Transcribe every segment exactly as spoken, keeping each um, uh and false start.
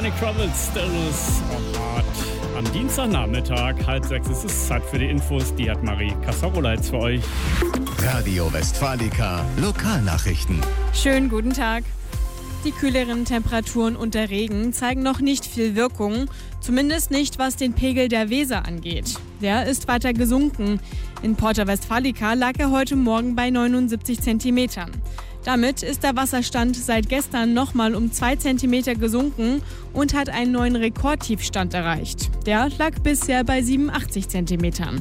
Lenny Kravitz, Still is Hard. Am Dienstagnachmittag, halb sechs, ist es Zeit für die Infos. Die hat Marie Cassarola jetzt für euch. Radio Westfalica, Lokalnachrichten. Schönen guten Tag. Die kühleren Temperaturen und der Regen zeigen noch nicht viel Wirkung, zumindest nicht, was den Pegel der Weser angeht. Der ist weiter gesunken. In Porta Westfalica lag er heute Morgen bei neunundsiebzig Zentimetern. Damit ist der Wasserstand seit gestern nochmal um zwei Zentimeter gesunken und hat einen neuen Rekordtiefstand erreicht. Der lag bisher bei siebenundachtzig Zentimetern.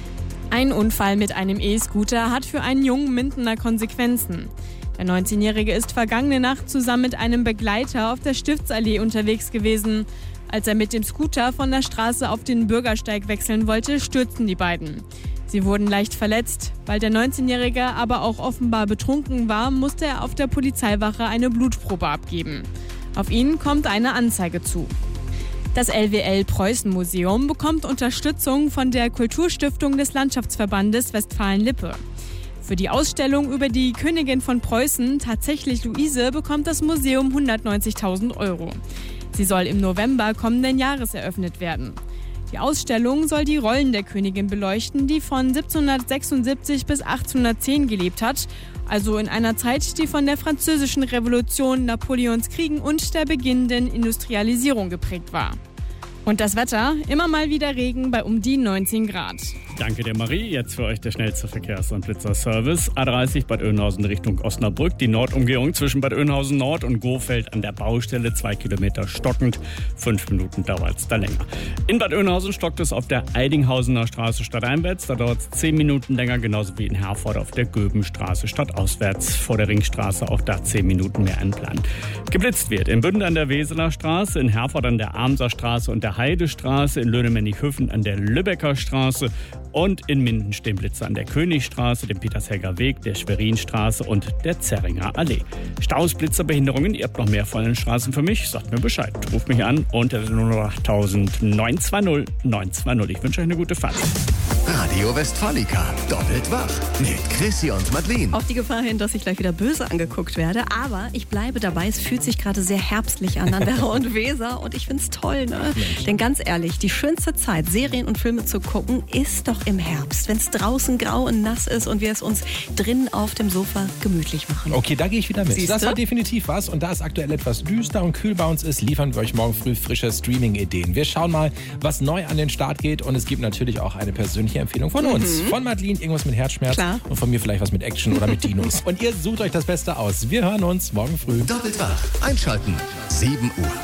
Ein Unfall mit einem E-Scooter hat für einen jungen Mindener Konsequenzen. Der neunzehnjährige ist vergangene Nacht zusammen mit einem Begleiter auf der Stiftsallee unterwegs gewesen. Als er mit dem Scooter von der Straße auf den Bürgersteig wechseln wollte, stürzten die beiden. Sie wurden leicht verletzt. Weil der neunzehnjährige aber auch offenbar betrunken war, musste er auf der Polizeiwache eine Blutprobe abgeben. Auf ihn kommt eine Anzeige zu. Das L W L-Preußen-Museum bekommt Unterstützung von der Kulturstiftung des Landschaftsverbandes Westfalen-Lippe. Für die Ausstellung über die Königin von Preußen, tatsächlich Luise, bekommt das Museum hundertneunzigtausend Euro. Sie soll im November kommenden Jahres eröffnet werden. Die Ausstellung soll die Rollen der Königin beleuchten, die von siebzehnhundertsechsundsiebzig bis achtzehnhundertzehn gelebt hat, also in einer Zeit, die von der Französischen Revolution, Napoleons Kriegen und der beginnenden Industrialisierung geprägt war. Und das Wetter, immer mal wieder Regen bei um die neunzehn Grad. Danke dir, Marie. Jetzt für euch der schnellste Verkehrs- und Blitzerservice. A dreißig Bad Oeynhausen Richtung Osnabrück. Die Nordumgehung zwischen Bad Oeynhausen Nord und Gohfeld an der Baustelle. Zwei Kilometer stockend. Fünf Minuten dauert es da länger. In Bad Oeynhausen stockt es auf der Eidinghausener Straße stadteinwärts. Da dauert es zehn Minuten länger. Genauso wie in Herford auf der Göbenstraße stadtauswärts. Vor der Ringstraße auch da zehn Minuten mehr einplanen. Geblitzt wird in Bünden an der Weseler Straße, in Herford an der Armser Straße und der Heidestraße, in Löhnemännich-Hüffen an der Lübecker Straße und in Minden stehen Blitze an der Königstraße, dem Petershelger Weg, der Schwerinstraße und der Zerringer Allee. Staus, Blitzer, Behinderungen, ihr habt noch mehr von den Straßen für mich, sagt mir Bescheid. Ruft mich an unter null achttausend neun zwei null neun zwei null. Ich wünsche euch eine gute Fahrt. Radio Westfalica, doppelt wach mit Chrissy und Madeleine. Auf die Gefahr hin, dass ich gleich wieder böse angeguckt werde, aber ich bleibe dabei, es fühlt sich gerade sehr herbstlich an an Werra und Weser und ich find's toll, ne? Mensch. Denn ganz ehrlich, die schönste Zeit, Serien und Filme zu gucken, ist doch im Herbst, wenn es draußen grau und nass ist und wir es uns drinnen auf dem Sofa gemütlich machen. Okay, da gehe ich wieder mit. Siehste? Das war definitiv was und da es aktuell etwas düster und kühl bei uns ist, liefern wir euch morgen früh frische Streaming-Ideen. Wir schauen mal, was neu an den Start geht und es gibt natürlich auch eine persönliche Empfehlung von uns. Mhm. Von Madeleine irgendwas mit Herzschmerz. Klar. Und von mir vielleicht was mit Action oder mit Dinos. Und ihr sucht euch das Beste aus. Wir hören uns morgen früh. Doppelt wach, einschalten, sieben Uhr.